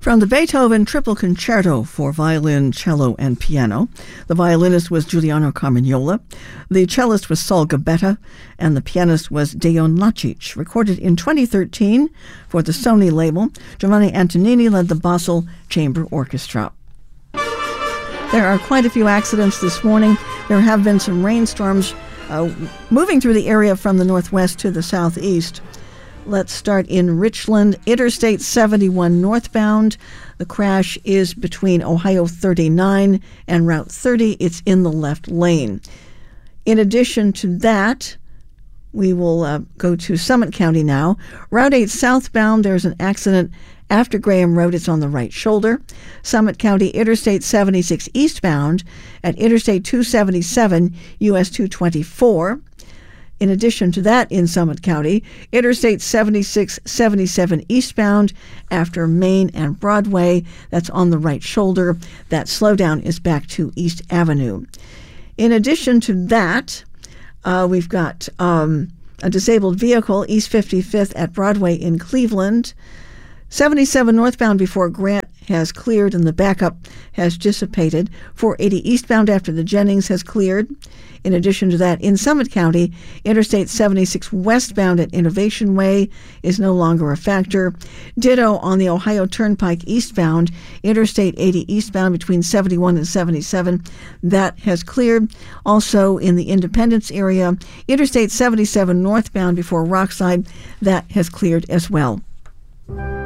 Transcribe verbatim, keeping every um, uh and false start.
From the Beethoven Triple Concerto for violin, cello, and piano, the violinist was Giuliano Carmagnola, the cellist was Saul Gabetta, and the pianist was Dejon Lacic. Recorded in twenty thirteen for the Sony label, Giovanni Antonini led the Basel Chamber Orchestra. There are quite a few accidents this morning. There have been some rainstorms uh, moving through the area from the northwest to the southeast. Let's start in Richland. Interstate seventy-one northbound. The crash is between Ohio thirty-nine and Route thirty. It's in the left lane. In addition to that, we will uh, go to Summit County now. Route eight southbound, there's an accident after Graham Road. It's on the right shoulder. Summit County Interstate seventy-six eastbound at Interstate two seventy-seven, U S two twenty-four. In addition to that, in Summit County, Interstate seventy-six seventy-seven eastbound after Main and Broadway. That's on the right shoulder. That slowdown is back to East Avenue. In addition to that, uh, we've got um, a disabled vehicle, East fifty-fifth at Broadway in Cleveland. seventy-seven northbound before Grant has cleared and the backup has dissipated. four eighty eastbound after the Jennings has cleared. In addition to that, in Summit County, Interstate seventy-six westbound at Innovation Way is no longer a factor. Ditto on the Ohio Turnpike eastbound, Interstate eighty eastbound between seventy-one and seventy-seven. That has cleared. Also in the Independence area, Interstate seventy-seven northbound before Rockside, that has cleared as well.